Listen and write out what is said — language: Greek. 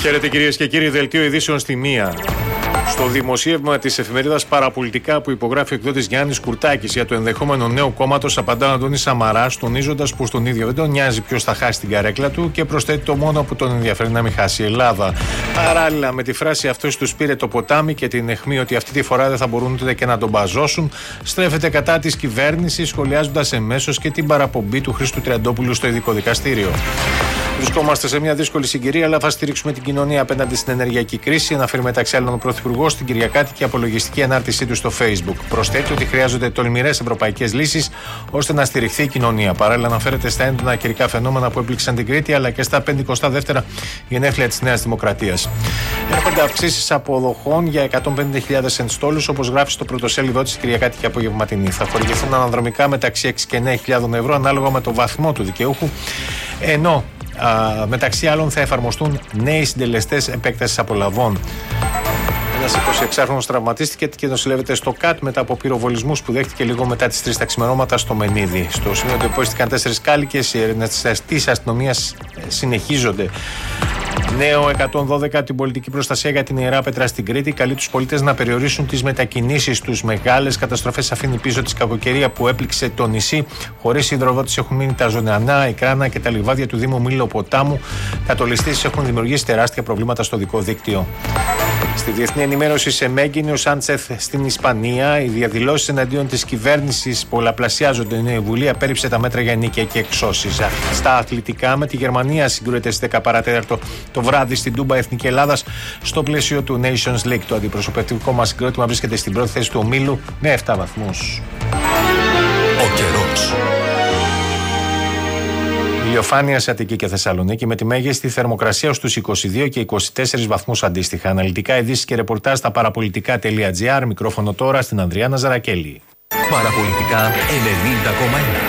Χαίρετε κυρίες και κύριοι, δελτίο ειδήσεων στη μία. Στο δημοσίευμα της εφημερίδας Παραπολιτικά που υπογράφει ο εκδότης Γιάννης Κουρτάκης για το ενδεχόμενο νέο κόμματος, απαντά ο Αντώνης Σαμαράς, τονίζοντας πως τον ίδιο δεν τον νοιάζει ποιος θα χάσει την καρέκλα του και προσθέτει το μόνο που τον ενδιαφέρει να μην χάσει η Ελλάδα. Παράλληλα με τη φράση «αυτός τους πήρε το ποτάμι» και την αιχμή ότι αυτή τη φορά δεν θα μπορούν ούτε και να τον μπαζώσουν, στρέφεται κατά της κυβέρνησης, σχολιάζοντας εμέσως και την παραπομπή του Χρήστου Τριαντόπουλου στο ειδικό δικαστήριο. Βρισκόμαστε σε μια δύσκολη συγκυρία, αλλά θα στηρίξουμε την κοινωνία απέναντι στην ενεργειακή κρίση, αναφέρει μεταξύ άλλων ο Πρωθυπουργός στην Κυριακάτικη απολογιστική ανάρτησή του στο Facebook. Προσθέτει ότι χρειάζονται τολμηρές ευρωπαϊκές λύσεις ώστε να στηριχθεί η κοινωνία. Παράλληλα, αναφέρεται στα έντονα καιρικά φαινόμενα που έπληξαν την Κρήτη αλλά και στα 52 γενέθλια της Νέας Δημοκρατίας. Έρχονται αυξήσεις αποδοχών για 150.000 ενστόλους, όπως γράφει στο πρωτοσέλιδό της Κυριακάτικη απογευματινή. Θα χορηγηθούν αναδρομικά μεταξύ 6 και 9.000 ευρώ ανάλογα με το βαθμό του δικαιούχου, ενώ μεταξύ άλλων θα εφαρμοστούν νέοι συντελεστές επέκτασης απολαβών. Ένας 26χρονος τραυματίστηκε και νοσηλεύεται στο ΚΑΤ μετά από πυροβολισμούς που δέχτηκε λίγο μετά τις 3 τα ξημερώματα στο Μενίδη. Στο σημείο του υπόστηκαν 4 κάλικες, οι έρευνες της αστυνομίας συνεχίζονται. Νέο 112, την πολιτική προστασία για την Ιερά Πέτρα στην Κρήτη, καλεί τους πολίτες να περιορίσουν τις μετακινήσεις τους. Μεγάλες καταστροφές αφήνει πίσω της κακοκαιρία που έπληξε το νησί. Χωρίς υδροδότηση έχουν μείνει τα Ζωνεανά, η Κράνα και τα λιβάδια του Δήμου Μήλο Ποτάμου. Κατολιστήσεις έχουν δημιουργήσει τεράστια προβλήματα στο δικό δίκτυο. Στη διεθνή ενημέρωση σε Μέγγινη, ο Σάντσεθ στην Ισπανία, οι διαδηλώσεις εναντίον της κυβέρνησης πολλαπλασιάζονται. Η Βουλή απέρριψε τα μέτρα για νίκαια και εξώσεις. Στα αθλητικά, με τη Γερμανία συγκρούεται στις 10 παρατέταρτο το βράδυ στην Τούμπα Εθνική Ελλάδας στο πλαίσιο του Nations League. Το αντιπροσωπευτικό μας συγκρότημα βρίσκεται στην πρώτη θέση του ομίλου με 7 βαθμούς. Ο καιρός. Ηλιοφάνεια σε Αττική και Θεσσαλονίκη με τη μέγιστη θερμοκρασία στους 22 και 24 βαθμούς αντίστοιχα. Αναλυτικά ειδήσεις και ρεπορτάζ στα παραπολιτικά.gr. Μικρόφωνο τώρα στην Ανδριάνα Ζαρακέλη. Παραπολιτικά 90,1.